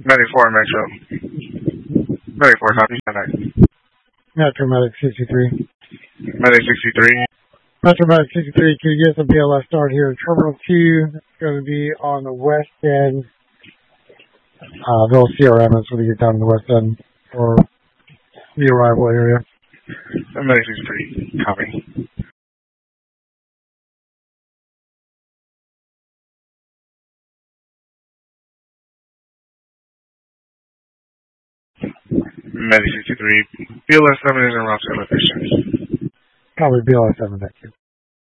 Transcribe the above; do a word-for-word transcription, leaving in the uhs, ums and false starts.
Medic four, Metro. Medic four, copy. Metro Medic sixty-three. Medic sixty-three. Metro Medic sixty-three, can you get some P L S start here? Terminal two is going to be on the west end. Uh, they'll C R M us when you get down to the west end or the arrival area. Medic sixty-three, copy. Medic sixty-three, B L S seven is in route to location. Probably B L S seven, thank you.